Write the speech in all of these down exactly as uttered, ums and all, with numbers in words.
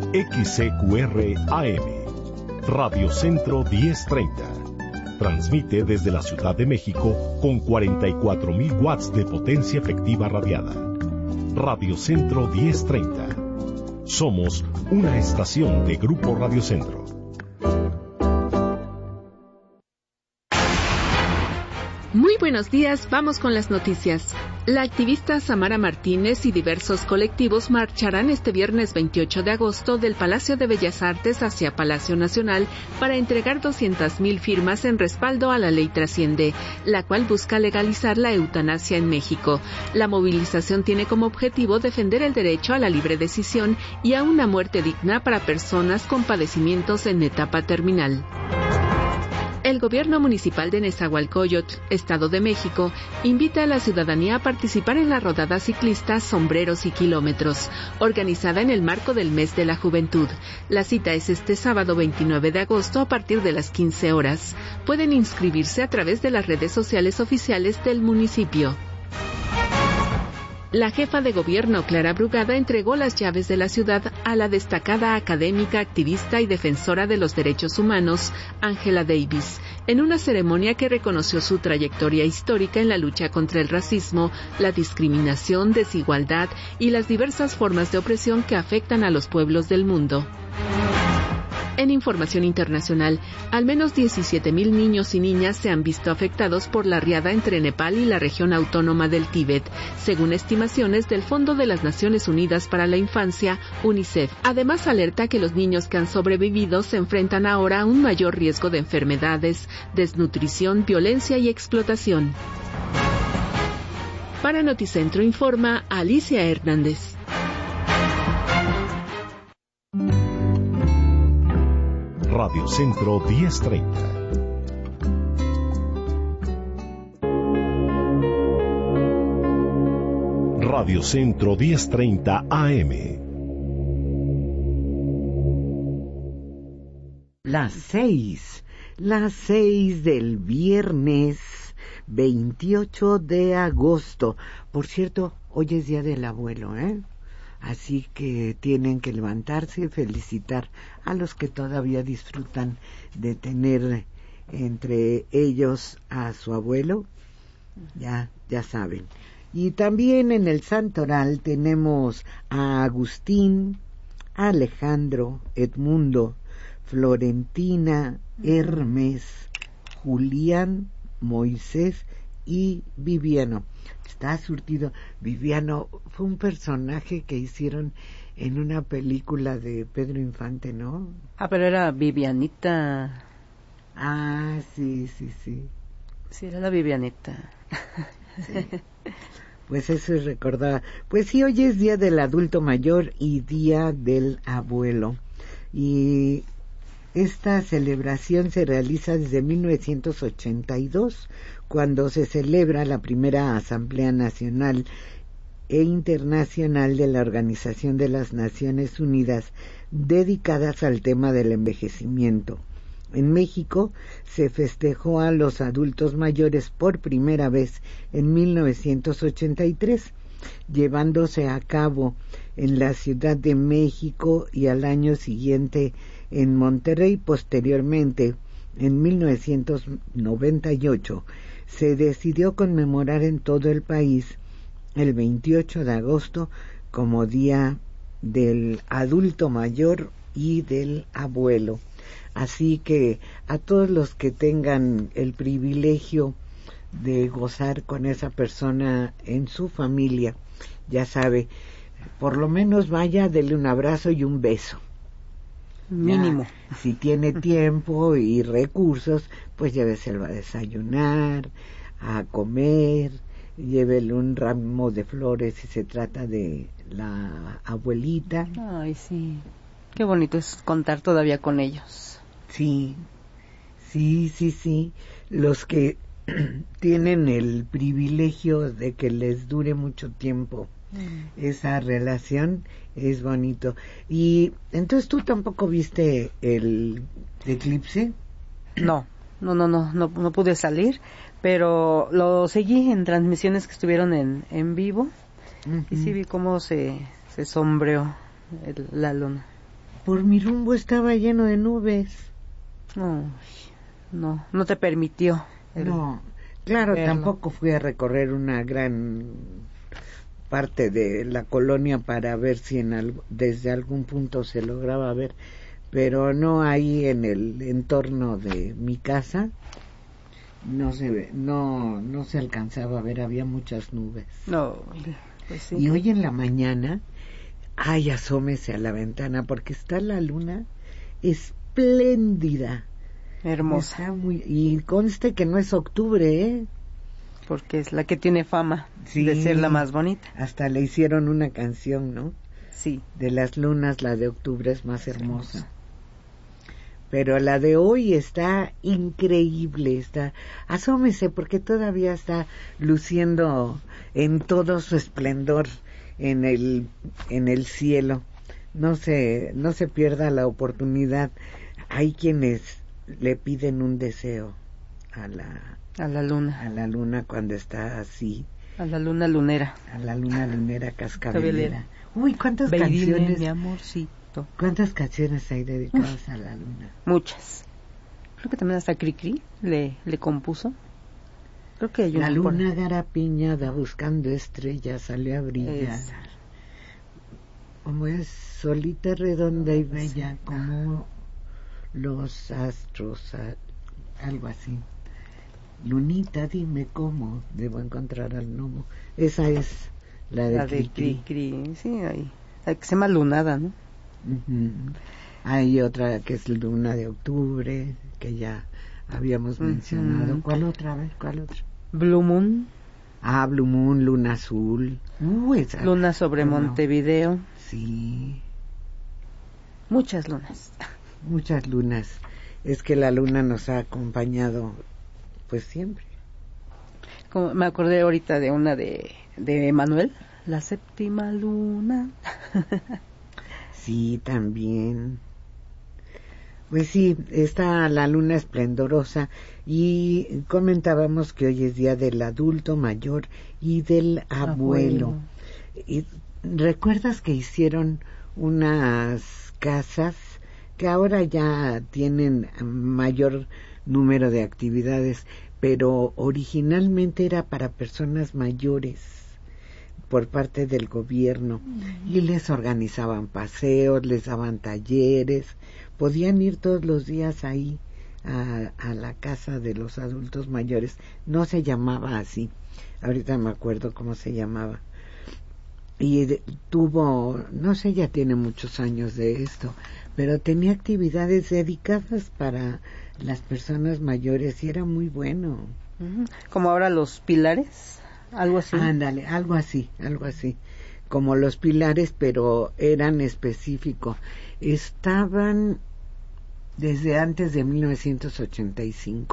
X C Q R A M, Radio Centro diez treinta. Transmite desde la Ciudad de México con cuarenta y cuatro mil watts de potencia efectiva radiada. Radio Centro diez treinta. Somos una estación de Grupo Radio Centro. Muy buenos días, vamos con las noticias. La activista Samara Martínez y diversos colectivos marcharán este viernes veintiocho de agosto del Palacio de Bellas Artes hacia Palacio Nacional para entregar doscientas mil firmas en respaldo a la ley Trasciende, la cual busca legalizar la eutanasia en México. La movilización tiene como objetivo defender el derecho a la libre decisión y a una muerte digna para personas con padecimientos en etapa terminal. El gobierno municipal de Nezahualcóyotl, Estado de México, invita a la ciudadanía a participar en la rodada ciclista Sombreros y Kilómetros, organizada en el marco del Mes de la Juventud. La cita es este sábado veintinueve de agosto a partir de las quince horas. Pueden inscribirse a través de las redes sociales oficiales del municipio. La jefa de gobierno, Clara Brugada, entregó las llaves de la ciudad a la destacada académica, activista y defensora de los derechos humanos, Angela Davis, en una ceremonia que reconoció su trayectoria histórica en la lucha contra el racismo, la discriminación, desigualdad y las diversas formas de opresión que afectan a los pueblos del mundo. En información internacional, al menos diecisiete mil niños y niñas se han visto afectados por la riada entre Nepal y la región autónoma del Tíbet, según estimaciones del Fondo de las Naciones Unidas para la Infancia, UNICEF. Además, alerta que los niños que han sobrevivido se enfrentan ahora a un mayor riesgo de enfermedades, desnutrición, violencia y explotación. Para Noticentro informa Alicia Hernández. Radio Centro diez treinta. Radio Centro diez treinta A M. Las seis, las seis del viernes veintiocho de agosto. Por cierto, hoy es Día del Abuelo, ¿eh? Así que tienen que levantarse y felicitar a los que todavía disfrutan de tener entre ellos a su abuelo. Ya, ya saben. Y también en el Santoral tenemos a Agustín, a Alejandro, Edmundo, Florentina, Hermes, Julián, Moisés y Viviano. Está surtido. Viviano fue un personaje que hicieron en una película de Pedro Infante, ¿no? Ah, pero era Vivianita. Ah, sí, sí, sí. Sí, era la Vivianita. Sí. Pues eso es recordar. Pues sí, hoy es Día del Adulto Mayor y Día del Abuelo. Y esta celebración se realiza desde mil novecientos ochenta y dos, cuando se celebra la primera Asamblea Nacional e Internacional de la Organización de las Naciones Unidas dedicadas al tema del envejecimiento. En México se festejó a los adultos mayores por primera vez en mil novecientos ochenta y tres, llevándose a cabo en la Ciudad de México y al año siguiente en Monterrey. Posteriormente, en mil novecientos noventa y ocho, se decidió conmemorar en todo el país el veintiocho de agosto como Día del Adulto Mayor y del Abuelo. Así que a todos los que tengan el privilegio de gozar con esa persona en su familia, ya sabe, por lo menos vaya, dele un abrazo y un beso. Mínimo. Ya, si tiene tiempo y recursos, pues lléveselo a desayunar, a comer, llévele un ramo de flores si se trata de la abuelita. Ay, sí. Qué bonito es contar todavía con ellos. Sí, sí, sí, sí. Los que tienen el privilegio de que les dure mucho tiempo mm. esa relación, es bonito. Y entonces, ¿tú tampoco viste el eclipse? No, no, no, no, no, no pude salir, pero lo seguí en transmisiones que estuvieron en, en vivo, uh-huh. y sí vi cómo se, se sombreó el, la luna. por mi rumbo estaba lleno de nubes. No, no, no te permitió. El... No, claro, verlo. tampoco fui a recorrer una gran parte de la colonia para ver si en algo, desde algún punto se lograba ver, pero no ahí en el entorno de mi casa. No se ve, no, no se alcanzaba a ver, había muchas nubes. No, pues sí. Y hoy en la mañana, ay, asómese a la ventana porque está la luna espléndida. Hermosa. Está muy, y conste que no es octubre, ¿eh? Porque es la que tiene fama Sí, de ser la más bonita. Hasta le hicieron una canción, ¿no? Sí. De las lunas, la de octubre es más hermosa. Pero la de hoy está increíble, está, asómese porque todavía está luciendo en todo su esplendor en el en el cielo. No se no se pierda la oportunidad. Hay quienes le piden un deseo a la A la luna. a la luna cuando está así, A la luna lunera. a la luna lunera cascabelera. Uy, cuántas Bailile, canciones, mi amorcito. cuántas canciones hay dedicadas Uf, a la luna. Muchas. Creo que también hasta Cricri le, le compuso. Creo que hay una La luna por... garapiñada buscando estrellas salió a brillar. Esa. Como es solita, redonda y bella, como los astros, algo así. Lunita, dime cómo debo encontrar al gnomo. Esa es la de La de Cri Cri, sí, ahí. La que se llama Lunada, ¿no? Uh-huh. Hay otra que es Luna de Octubre, que ya habíamos uh-huh. mencionado. ¿Cuál otra vez? ¿Cuál otra? Blue Moon. Ah, Blue Moon, Luna Azul. Uh, esa. Luna sobre bueno, Montevideo. Sí. Muchas lunas. Muchas lunas. Es que la luna nos ha acompañado pues siempre. Como me acordé ahorita de una de de Manuel, la séptima luna. Sí, también. Pues sí, está la luna esplendorosa y comentábamos que hoy es día del adulto mayor y del abuelo. abuelo. Y ¿recuerdas que hicieron unas casas que ahora ya tienen mayor número de actividades, pero originalmente era para personas mayores por parte del gobierno mm. y les organizaban paseos, les daban talleres, podían ir todos los días ahí a, a la casa de los adultos mayores. No se llamaba así, ahorita me acuerdo cómo se llamaba. Y de, tuvo, no sé, ya tiene muchos años de esto, pero tenía actividades dedicadas para las personas mayores y era muy bueno. Uh-huh. Como ahora los pilares, algo así. Ándale, algo así, algo así. Como los pilares, pero eran específicos. Estaban desde antes de mil novecientos ochenta y cinco.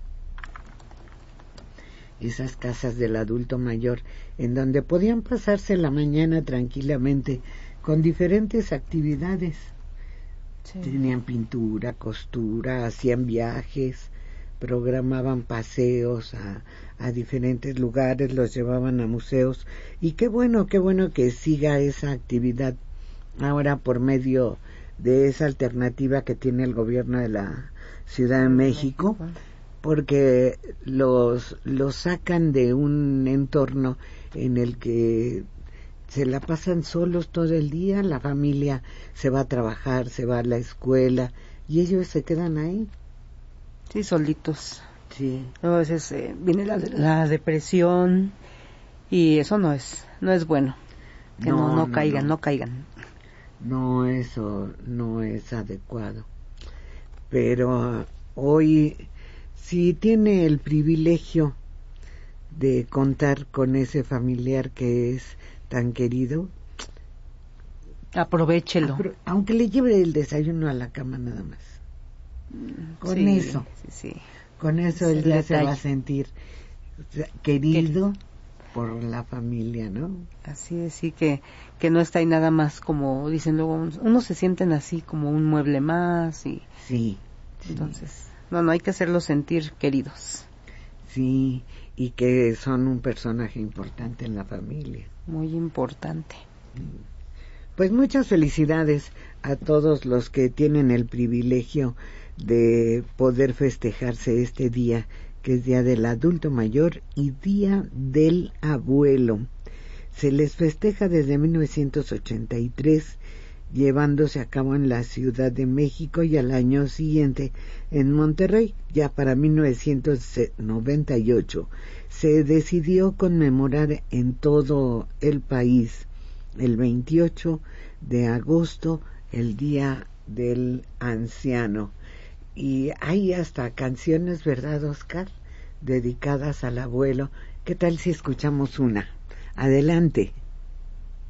Esas casas del adulto mayor, en donde podían pasarse la mañana tranquilamente con diferentes actividades. Sí. Tenían pintura, costura, hacían viajes, programaban paseos a, a diferentes lugares, los llevaban a museos. Y qué bueno, qué bueno que siga esa actividad ahora por medio de esa alternativa que tiene el gobierno de la Ciudad de México, porque los, los sacan de un entorno en el que se la pasan solos todo el día, la familia se va a trabajar, se va a la escuela y ellos se quedan ahí. Sí, solitos. Sí. A veces eh, viene la, la depresión y eso no es no es bueno. Que no, no, no caigan, no. no caigan. No, eso no es adecuado. Pero hoy, si tiene el privilegio de contar con ese familiar que es tan querido, aprovéchelo. Apro- aunque le lleve el desayuno a la cama nada más. Con sí, eso, sí, sí. con eso es él ya se va a sentir querido ¿Qué? por la familia, ¿no? Así es, sí, que, que no está ahí nada más como dicen luego, unos se sienten así como un mueble más y... Sí. Entonces, sí. no, no hay que hacerlos sentir queridos. Sí, y que son un personaje importante en la familia. Muy importante. Pues muchas felicidades a todos los que tienen el privilegio de poder festejarse este día, que es Día del Adulto Mayor y Día del Abuelo. Se les festeja desde mil novecientos ochenta y tres, llevándose a cabo en la Ciudad de México, y al año siguiente en Monterrey. Ya para mil novecientos noventa y ocho se decidió conmemorar en todo el país el veintiocho de agosto, el Día del Anciano. Y hay hasta canciones, ¿verdad, Oscar?, dedicadas al abuelo. ¿Qué tal si escuchamos una? Adelante.